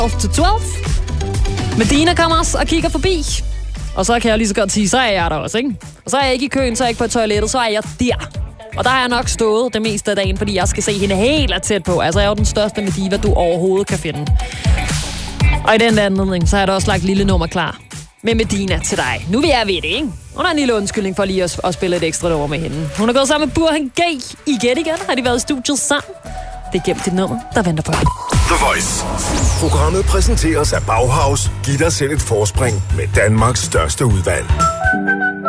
to 12. Medina kommer også og kigger forbi. Og så kan jeg lige så godt sige, så er jeg der også, ikke? Og så er jeg ikke i køen, så er jeg ikke på toilettet, så er jeg der. Og der har jeg nok stået det meste af dagen, fordi jeg skal se hende helt tæt på. Altså, jeg er jo den største Mediva, du overhovedet kan finde. Og i den anledning, så har jeg da også lagt et lille nummer klar med Medina til dig. Nu vil jeg ved det, ikke? Hun har en lille undskyldning for lige at spille et ekstra nummer med hende. Hun er gået sammen med Burhan G. Igen. Har de været i studiet sammen? Det er gemt dit nummer, der venter på dig. The Voice. Programmet præsenteres af Bauhaus. Giv dig selv et forspring med Danmarks største udvalg.